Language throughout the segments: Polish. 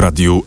radiu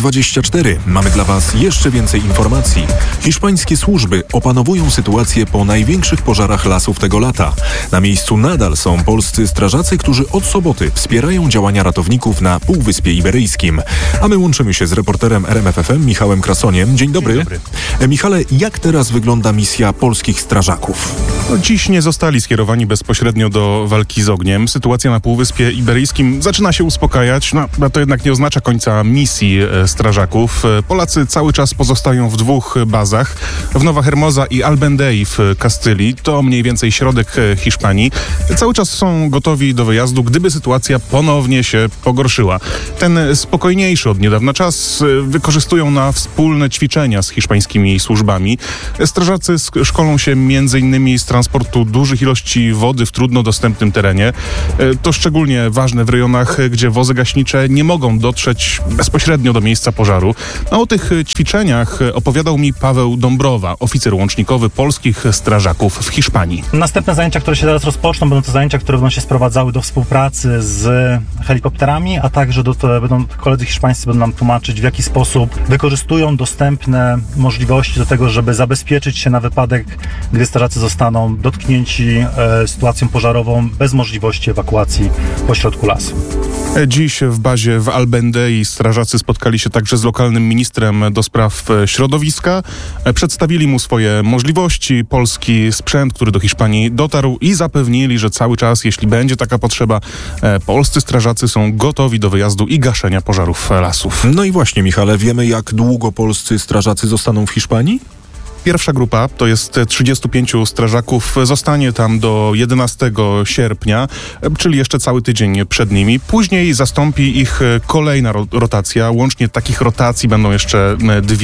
RMF24 mamy dla Was jeszcze więcej informacji. Hiszpańskie służby opanowują sytuację po największych pożarach lasów tego lata. Na miejscu nadal są polscy strażacy, którzy od soboty wspierają działania ratowników na Półwyspie Iberyjskim. A my łączymy się z reporterem RMF FM Michałem Krasoniem. Dzień dobry. Dzień dobry. Michale, jak teraz wygląda misja polskich strażaków? Dziś nie zostali skierowani bezpośrednio do walki z ogniem. Sytuacja na Półwyspie Iberyjskim zaczyna się uspokajać, a to jednak nie oznacza końca misji strażaków. Polacy cały czas pozostają w dwóch bazach, w Nowa Hermosa i Albendei w Kastylii. To mniej więcej środek Hiszpanii. Cały czas są gotowi do wyjazdu, gdyby sytuacja ponownie się pogorszyła. Ten spokojniejszy od niedawna czas wykorzystują na wspólne ćwiczenia z hiszpańskimi służbami. Strażacy szkolą się m.in. z transportu dużych ilości wody w trudno dostępnym terenie. To szczególnie ważne w rejonach, gdzie wozy gaśnicze nie mogą dotrzeć bezpośrednio do miejsca pożaru. O tych ćwiczeniach opowiadał mi Paweł Dąbrowa, oficer łącznikowy polskich strażaków w Hiszpanii. Następne zajęcia, które się teraz rozpoczną, będą to zajęcia, które będą się sprowadzały do współpracy z helikopterami, a także koledzy hiszpańscy będą nam tłumaczyć, w jaki sposób wykorzystują dostępne możliwości do tego, żeby zabezpieczyć się na wypadek, gdy strażacy zostaną dotknięci sytuacją pożarową bez możliwości ewakuacji pośrodku lasu. Dziś w bazie w Albendei strażacy spotkali się także z lokalnym ministrem do spraw środowiska. Przedstawili mu swoje możliwości, polski sprzęt, który do Hiszpanii dotarł i zapewnili, że cały czas, jeśli będzie taka potrzeba, polscy strażacy są gotowi do wyjazdu i gaszenia pożarów lasów. No i właśnie, Michale, wiemy, jak długo polscy strażacy zostaną w Hiszpanii? Pierwsza grupa, to jest 35 strażaków, zostanie tam do 11 sierpnia, czyli jeszcze cały tydzień przed nimi. Później zastąpi ich kolejna rotacja. Łącznie takich rotacji będą jeszcze 2.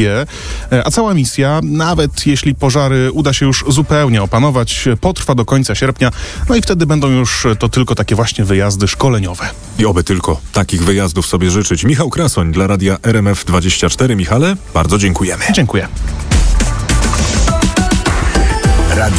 A cała misja, nawet jeśli pożary uda się już zupełnie opanować, potrwa do końca sierpnia. No i wtedy będą już to tylko takie właśnie wyjazdy szkoleniowe. I oby tylko takich wyjazdów sobie życzyć. Michał Krasoń dla radia RMF24. Michale, bardzo dziękujemy. Dziękuję.